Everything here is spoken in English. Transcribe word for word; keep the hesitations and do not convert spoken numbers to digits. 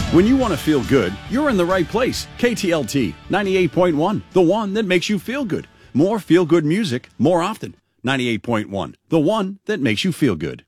When you want to feel good, you're in the right place. K T L T ninety-eight point one, the one that makes you feel good. More feel-good music, more often. ninety-eight point one, the one that makes you feel good.